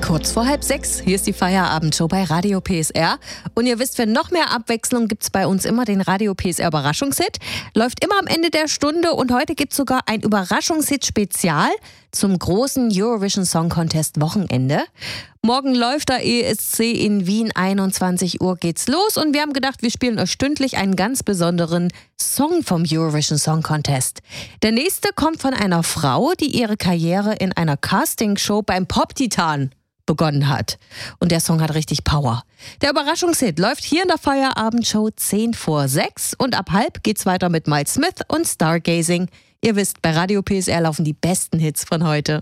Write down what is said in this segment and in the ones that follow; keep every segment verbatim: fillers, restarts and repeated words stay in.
Kurz vor halb sechs, hier ist die Feierabendshow bei Radio P S R. Und ihr wisst, für noch mehr Abwechslung gibt's bei uns immer den Radio P S R Überraschungshit. Läuft immer am Ende der Stunde und heute gibt's sogar ein Überraschungshit-Spezial zum großen Eurovision Song Contest Wochenende. Morgen läuft der E S C in Wien, einundzwanzig Uhr geht's los und wir haben gedacht, wir spielen euch stündlich einen ganz besonderen Song vom Eurovision Song Contest. Der nächste kommt von einer Frau, die ihre Karriere in einer Castingshow beim Pop-Titan begonnen hat. Und der Song hat richtig Power. Der Überraschungshit läuft hier in der Feierabendshow zehn vor sechs und ab halb geht's weiter mit Miles Smith und Stargazing. Ihr wisst, bei Radio P S R laufen die besten Hits von heute.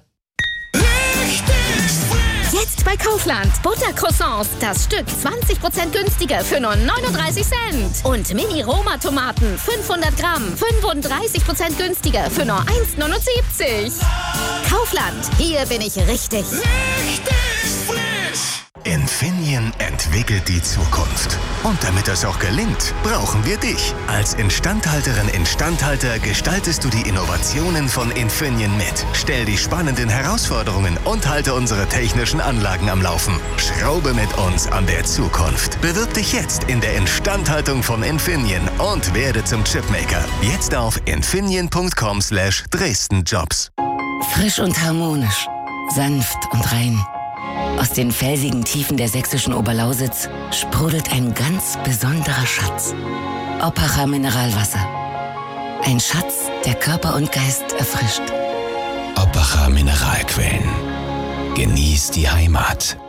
Jetzt bei Kaufland. Buttercroissants. Das Stück zwanzig Prozent günstiger für nur neununddreißig Cent. Und Mini-Roma-Tomaten. fünfhundert Gramm. fünfunddreißig Prozent günstiger für nur eins Komma neunundsiebzig. Kaufland. Hier bin ich richtig. Richtig frisch. Infineon entwickelt die Zukunft. Und damit das auch gelingt, brauchen wir dich. Als Instandhalterin, Instandhalter gestaltest du die Innovationen von Infineon mit. Stell die spannenden Herausforderungen und halte unsere technischen Anlagen am Laufen. Schraube mit uns an der Zukunft. Bewirb dich jetzt in der Instandhaltung von Infineon und werde zum Chipmaker. Jetzt auf infineon punkt com slash Dresden Jobs. Frisch und harmonisch, sanft und rein. Aus den felsigen Tiefen der sächsischen Oberlausitz sprudelt ein ganz besonderer Schatz. Oppacher Mineralwasser. Ein Schatz, der Körper und Geist erfrischt. Oppacher Mineralquellen. Genieß die Heimat.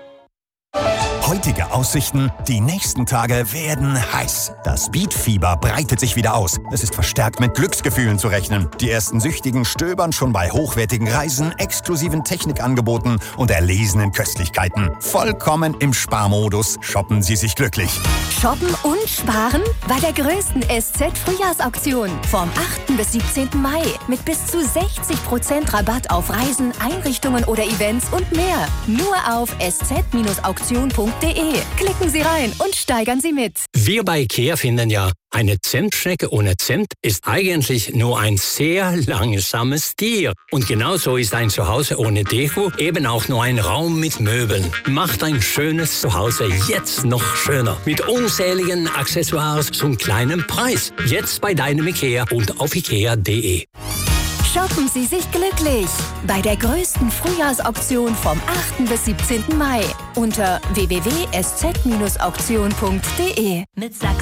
Heutige Aussichten, die nächsten Tage werden heiß. Das Beatfieber breitet sich wieder aus. Es ist verstärkt mit Glücksgefühlen zu rechnen. Die ersten Süchtigen stöbern schon bei hochwertigen Reisen, exklusiven Technikangeboten und erlesenen Köstlichkeiten. Vollkommen im Sparmodus shoppen Sie sich glücklich. Shoppen und sparen bei der größten S Z-Frühjahrsauktion vom achten bis siebzehnten Mai mit bis zu sechzig Prozent Rabatt auf Reisen, Einrichtungen oder Events und mehr. Nur auf s z auktion punkt de. Klicken Sie rein und steigern Sie mit. Wir bei IKEA finden ja, eine Zentschnecke ohne Cent ist eigentlich nur ein sehr langsames Tier. Und genauso ist ein Zuhause ohne Deko eben auch nur ein Raum mit Möbeln. Macht ein schönes Zuhause jetzt noch schöner. Mit unzähligen Accessoires zum kleinen Preis. Jetzt bei deinem IKEA und auf ikea punkt de. Shoppen Sie sich glücklich bei der größten Frühjahrsauktion vom achten bis siebzehnten Mai unter w w w punkt s z auktion punkt de. Mit Sachsen